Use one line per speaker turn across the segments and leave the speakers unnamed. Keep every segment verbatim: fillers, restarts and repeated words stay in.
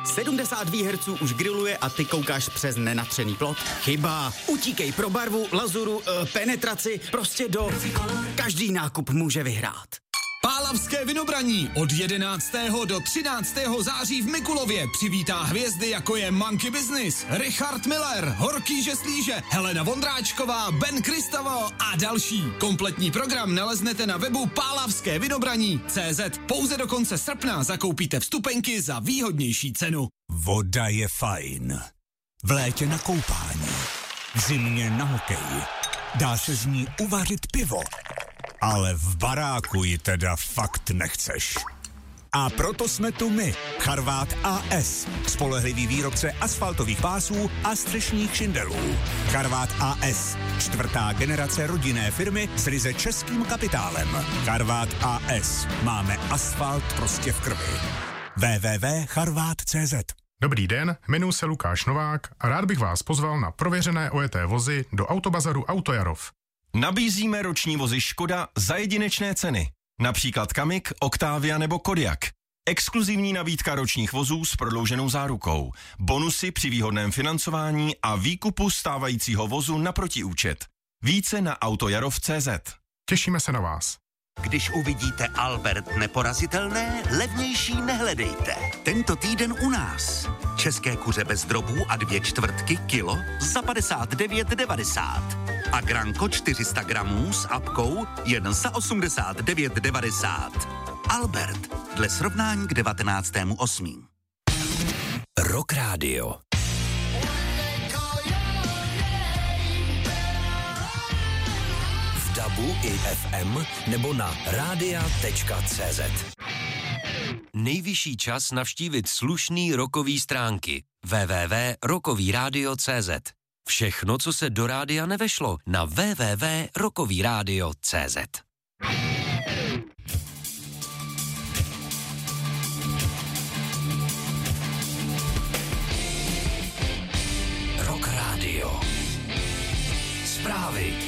sedmdesát výherců už grilluje a ty koukáš přes nenatřený plot? Chyba. Utíkej pro barvu, lazuru, e, penetraci, prostě do... Každý nákup může vyhrát.
Pálavské vinobraní od jedenáctého do třináctého září v Mikulově přivítá hvězdy jako je Monkey Business, Richard Miller, Horký Žeslíže, Helena Vondráčková, Ben Kristavo a další. Kompletní program naleznete na webu pálavské vinobraní tečka cé zet. Pouze do konce srpna zakoupíte vstupenky za výhodnější cenu.
Voda je fajn. V létě na koupání, v zimě na hokej. Dá se z ní uvařit pivo. Ale v baráku ji teda fakt nechceš. A proto jsme tu my, Charvát á es, spolehlivý výrobce asfaltových pásů a střešních šindelů. Charvát á es, čtvrtá generace rodinné firmy s ryze českým kapitálem. Charvát á es, máme asfalt prostě v krvi. w w w tečka charvát tečka cé zet.
Dobrý den, jmenuji se Lukáš Novák a rád bych vás pozval na prověřené ojeté vozy do Autobazaru Autojarov.
Nabízíme roční vozy Škoda za jedinečné ceny. Například Kamik, Octavia nebo Kodiaq. Exkluzivní nabídka ročních vozů s prodlouženou zárukou. Bonusy při výhodném financování a výkupu stávajícího vozu na protiúčet. Více na autojarov tečka cé zet.
Těšíme se na vás.
Když uvidíte Albert neporazitelné, levnější nehledejte. Tento týden u nás. České kuře bez drobů a dvě čtvrtky kilo za padesát devět devadesát. A granko čtyři sta gramů s apkou jen za osmdesát devět devadesát. Albert, dle srovnání k devatenáctému osmého
Rock Radio. V dabu i ef em nebo na rádia tečka cé zet. Nejvyšší čas navštívit slušný rockový stránky w w w tečka rockový rádio tečka cé zet. Všechno, co se do rádia nevešlo, na w w w tečka rockový rádio tečka cé zet. Rock Radio. Zprávy.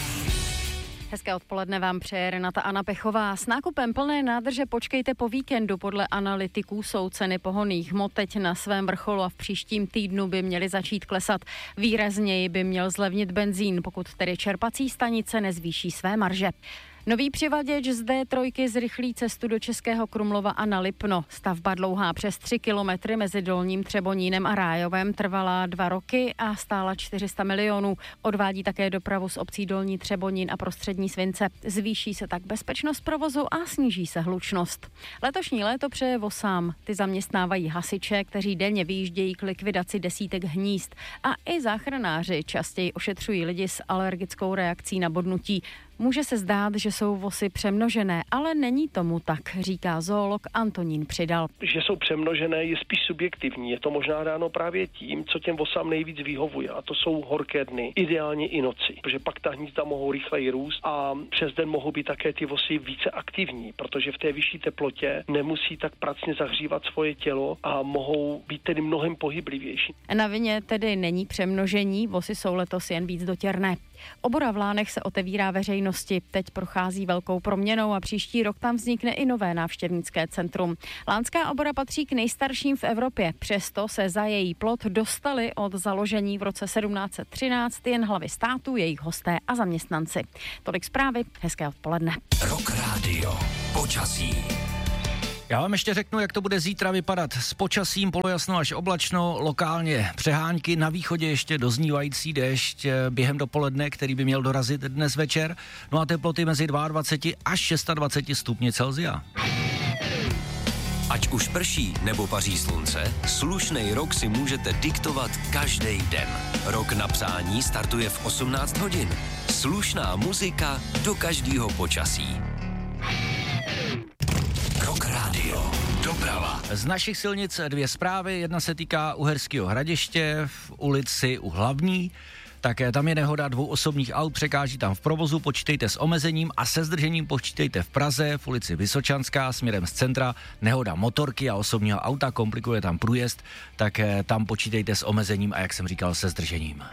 Hezké odpoledne vám přeje Renata Anna Pechová. S nákupem plné nádrže počkejte po víkendu. Podle analytiků jsou ceny pohonných hmot teď na svém vrcholu a v příštím týdnu by měly začít klesat. Výrazněji by měl zlevnit benzín, pokud tedy čerpací stanice nezvýší své marže. Nový přivaděč z dé tři zrychlí cestu do Českého Krumlova a na Lipno. Stavba dlouhá přes tři kilometry mezi Dolním Třebonínem a Rájovem trvala dva roky a stála čtyři sta milionů. Odvádí také dopravu z obcí Dolní Třebonín a Prostřední Svince. Zvýší se tak bezpečnost provozu a sníží se hlučnost. Letošní léto přeje Vosám. Ty zaměstnávají hasiče, kteří denně vyjíždějí k likvidaci desítek hnízd. A i záchranáři častěji ošetřují lidi s alergickou reakcí na bodnutí. Může se zdát, že jsou vosy přemnožené, ale není tomu tak, říká zoolog Antonín Přidal.
Že jsou přemnožené je spíš subjektivní. Je to možná dáno právě tím, co těm vosám nejvíc vyhovuje, a to jsou horké dny, ideálně i noci, protože pak ta hnízda mohou rychleji růst a přes den mohou být také ty vosy více aktivní, protože v té vyšší teplotě nemusí tak pracně zahřívat svoje tělo a mohou být tedy mnohem pohyblivější.
Na vině tedy není přemnožení, vosy jsou letos jen víc dotěrné. Obora v Lánech se otevírá veřejnosti. Teď prochází velkou proměnou a příští rok tam vznikne i nové návštěvnické centrum. Lánská obora patří k nejstarším v Evropě. Přesto se za její plot dostali od založení v roce sedmnáct set třináct jen hlavy států, jejich hosté a zaměstnanci. Tolik zprávy, hezké odpoledne.
Rock Radio. Počasí.
Já vám ještě řeknu, jak to bude zítra vypadat. S počasím polojasno až oblačno, lokálně přehánky, na východě ještě doznívající déšť během dopoledne, který by měl dorazit dnes večer. No a teploty mezi dvacet dva až dvacet šest stupňů Celsia.
Ať už prší nebo paří slunce, slušnej rok si můžete diktovat každý den. Rok na přání startuje v osmnáct hodin. Slušná muzika do každého počasí. Rock Radio. Doprava.
Z našich silnic dvě zprávy. Jedna se týká Uherského Hradiště v ulici U Hlavní. Také tam je nehoda dvou osobních aut, překáží tam v provozu, počítejte s omezením a se zdržením počítejte v Praze, v ulici Vysočanská, směrem z centra, nehoda motorky a osobního auta, komplikuje tam průjezd, tak tam počítejte s omezením a jak jsem říkal, se zdržením.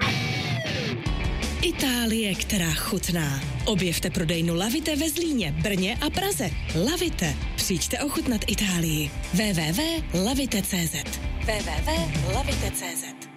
Itálie, která chutná. Objevte prodejnu Lavite ve Zlíně, Brně a Praze. Lavite. Přijďte ochutnat Itálii. w w w tečka lavite tečka cé zet. w w w tečka lavite tečka cé zet.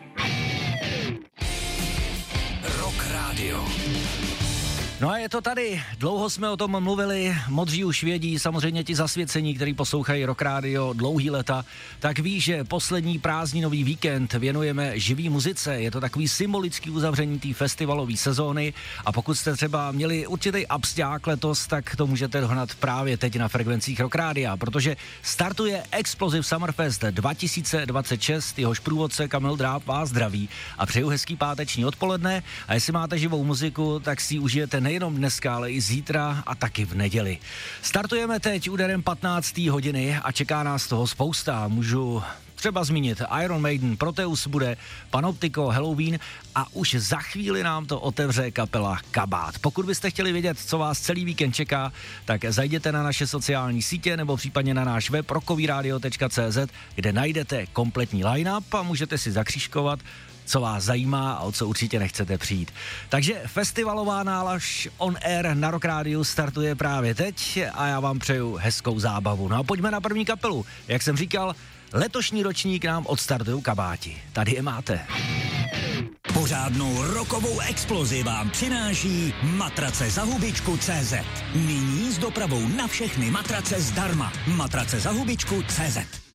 Rock Radio.
No a je to tady, dlouho jsme o tom mluvili, modří už vědí, samozřejmě ti zasvěcení, kteří poslouchají Rock Radio dlouhý leta, tak ví, že poslední prázdninový víkend věnujeme živý muzice, je to takový symbolický uzavření té festivalové sezóny a pokud jste třeba měli určitý absťák letos, tak to můžete dohnat právě teď na frekvencích Rock Radia, protože startuje Explosive Summerfest dva tisíce dvacet šest, jehož průvodce Kamil Dráb vás zdraví a přeju hezký páteční odpoledne a jestli máte živou muziku, tak si ji užijete nejenom dneska, ale i zítra a taky v neděli. Startujeme teď úderem patnácté hodiny a čeká nás toho spousta. Můžu třeba zmínit Iron Maiden, Proteus bude, Panoptiko, Halloween a už za chvíli nám to otevře kapela Kabát. Pokud byste chtěli vědět, co vás celý víkend čeká, tak zajděte na naše sociální sítě nebo případně na náš web rockovyradio tečka cé zet, kde najdete kompletní line-up a můžete si zakřížkovat, co vás zajímá a o co určitě nechcete přijít. Takže festivalová nálaž on air na Rock Rádiu startuje právě teď a já vám přeju hezkou zábavu. No a pojďme na první kapelu. Jak jsem říkal, letošní ročník nám odstartují Kabáti. Tady je máte.
Pořádnou rokovou explozi vám přináší matrace za hubičku tečka cé zet. Nyní s dopravou na všechny matrace zdarma. matrace za hubičku tečka cé zet.